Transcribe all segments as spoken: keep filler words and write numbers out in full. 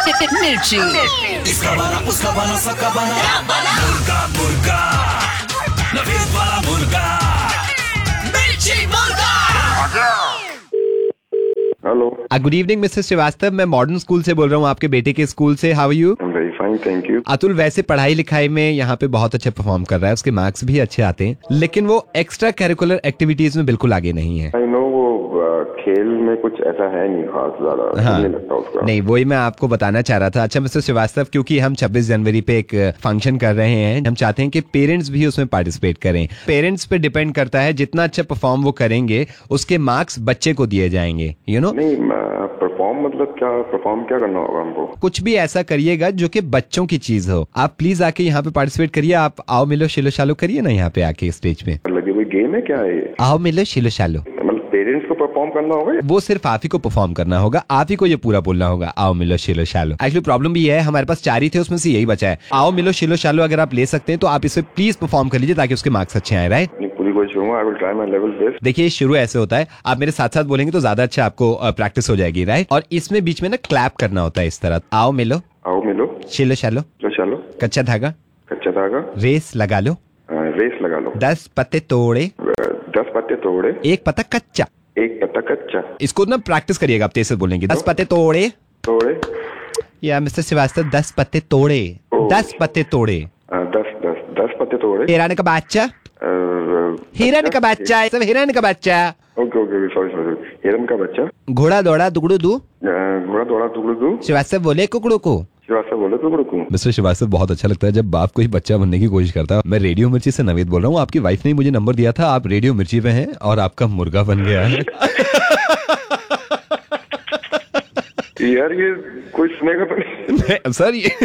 मिर्ची। इसका बना, उसका बना, सबका बना, मुर्गा मुर्गा, नवीद वाला मुर्गा, मिर्ची मुर्गा। Hello, good evening mister Srivastava, मैं मॉडर्न स्कूल से बोल रहा हूँ, आपके बेटे के स्कूल से। How are you? I am very fine, thank you. Atul वैसे पढ़ाई लिखाई में यहाँ पे बहुत अच्छा परफॉर्म कर रहा है, उसके मार्क्स भी अच्छे आते हैं, लेकिन वो एक्स्ट्रा करिकुलर एक्टिविटीज में बिल्कुल आगे नहीं है। आई नो, वो uh, खेल में कुछ ऐसा है नहीं खास ज्यादा, हाँ, नहीं लगता उसका। नहीं, वही मैं आपको बताना चाह रहा था। अच्छा मिस्टर श्रीवास्तव, क्योंकि हम छब्बीस जनवरी पे एक फंक्शन कर रहे हैं, हम चाहते हैं कि पेरेंट्स भी उसमें पार्टिसिपेट करें। पेरेंट्स पे डिपेंड करता है, जितना अच्छा परफॉर्म वो करेंगे उसके मार्क्स बच्चे को दिए जाएंगे, यू नो। नहीं, परफॉर्म मतलब क्या? परफॉर्म क्या करना होगा हमको? कुछ भी ऐसा करिएगा जो कि बच्चों की चीज हो। आप प्लीज आके यहाँ पे पार्टिसिपेट करिए। आप आओ मिलो शिलो शालो करिए ना यहाँ पे आके स्टेज पे। मतलब ये कोई गेम है क्या है ये? आओ मिलो शिलो शालो, मतलब पेरेंट्स को परफॉर्म करना होगा? वो सिर्फ आप ही को परफॉर्म करना होगा, आप ही को ये पूरा बोलना होगा, आओ मिलो शिलो शालो। एक्चुअली प्रॉब्लम भी है, हमारे पास चार ही थे, उसमें से यही बचा है। आओ मिलो शिलो शालो अगर आप ले सकते हैं तो आप इसे प्लीज परफॉर्म कर लीजिए ताकि उसके मार्क्स अच्छे आए। राइट? पूरी कोशिश करूंगा, I will try my level best. देखिए, शुरू ऐसे होता है, आप मेरे साथ साथ बोलेंगे तो ज्यादा अच्छा आपको प्रैक्टिस हो जाएगी। राइट? और इसमें बीच में ना क्लैप करना होता है इस तरह। आओ मिलो, आओ मिलो, शिलो शालो, लो चलो, कच्चा धागा, कच्चा धागा, रेस लगा लो, रेस लगा लो, दस पत्ते तोड़े, दस पत्ते तोड़े, एक पत्ता कच्चा। एक पत्ता कच्चा। इसको ना प्रैक्टिस करिएगा, आप तेज से बोलेंगे। दस पत्ते तोड़े, तोड़े, या मिस्टर श्रीवास्तव दस पत्ते तोड़े, दस पत्ते तोड़े, दस दस दस पत्ते तोड़े। हिरण का बच्चा, हिरण का बच्चा, सब हिरण का बच्चा। ओके ओके, सॉरी सॉरी, हिरण का बच्चा। घोड़ा दौड़ा दुगड़ू दू, घोड़ा दौड़ा टुकड़ू दू। श्रीवास्तव बोले कुकड़ू को। श्रीवास्तव बोले टुकड़ू को। मिस्टर श्रीवास्तव, बहुत अच्छा लगता है जब बाप कोई बच्चा बनने की कोशिश करता है। मैं रेडियो मिर्ची से नवीद बोल रहा हूँ, आपकी वाइफ ने मुझे नंबर दिया था, आप रेडियो मिर्ची पे हैं और आपका मुर्गा बन गया है। यार ये कोई सुनेगा तो नहीं। सर ये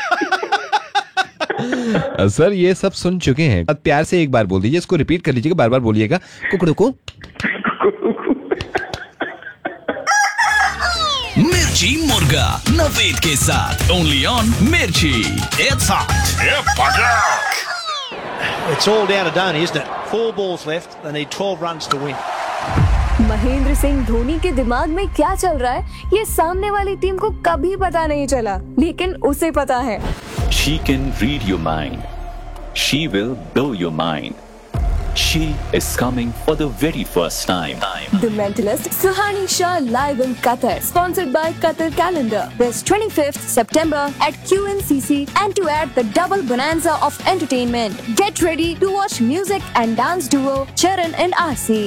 सर ये सब सुन चुके हैं। अब प्यार से एक बार बोल दीजिए, इसको रिपीट कर लीजिएगा, बार बार बोलिएगा, कुकड़ू को। मिर्ची मुर्गा नवीद के साथ, ओनली ऑन मिर्ची। It's hot. It's all down to Dhoni, isn't it? Four balls left. They need twelve runs to win. Mahendra Singh Dhoni के दिमाग में क्या चल रहा है, ये सामने वाली टीम को कभी पता नहीं चला, लेकिन उसे पता है। She can read your mind. She will blow your mind. She is coming for the very first time. The Mentalist, Suhani Shah, live in Qatar, sponsored by Qatar Calendar. This twenty-fifth September at Q N C C, and to add the double bonanza of entertainment. Get ready to watch music and dance duo Charan and R C.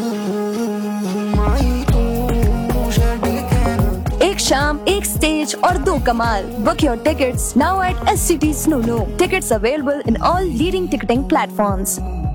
एक शाम, एक stage और दो कमाल. Book your tickets now at S C T Snono. Tickets available in all leading ticketing platforms.